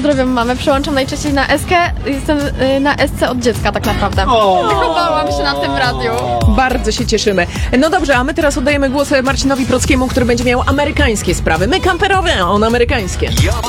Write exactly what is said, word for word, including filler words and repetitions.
uzdrowiłam mamę, przełączam najczęściej na eskę, jestem y, na esce od dziecka tak naprawdę. Wychowałam się na tym radiu. Bardzo się cieszymy. No dobrze, a my teraz oddajemy głos Marcinowi Prockiemu, który będzie miał amerykańskie sprawy. My kamperowe, a on amerykańskie.